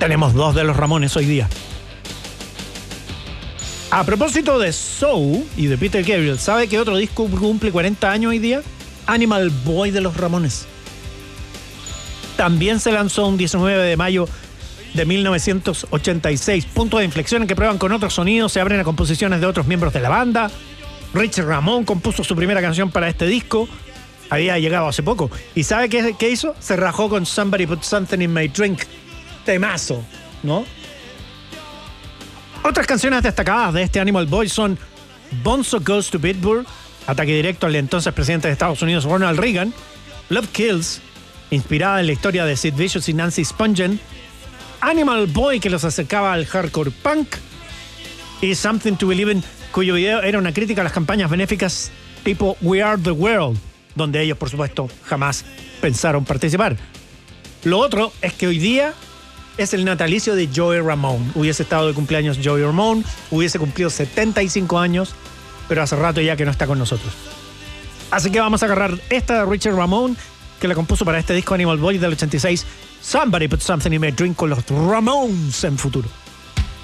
Tenemos 2 de los Ramones hoy día. A propósito de Soul y de Peter Gabriel, ¿sabe qué otro disco cumple 40 años hoy día? Animal Boy de los Ramones. También se lanzó un 19 de mayo de 1986. Punto de inflexión en que prueban con otros sonidos, se abren a composiciones de otros miembros de la banda. Richard Ramone compuso su primera canción para este disco. Había llegado hace poco. ¿Y sabe qué hizo? Se rajó con Somebody Put Something in My Drink. Temazo, ¿no? Otras canciones destacadas de este Animal Boy son Bonzo Goes to Pittsburgh, ataque directo al entonces presidente de Estados Unidos Ronald Reagan. Love Kills, inspirada en la historia de Sid Vicious y Nancy Spungen. Animal Boy, que los acercaba al hardcore punk. Y Something to Believe in, cuyo video era una crítica a las campañas benéficas tipo We Are the World, donde ellos, por supuesto, jamás pensaron participar. Lo otro es que hoy día es el natalicio de Joey Ramone. Hubiese estado de cumpleaños Joey Ramone, hubiese cumplido 75 años, pero hace rato ya que no está con nosotros. Así que vamos a agarrar esta de Richard Ramone, que la compuso para este disco Animal Boy del 86, Somebody Put Something in My Drink, con los Ramones en futuro.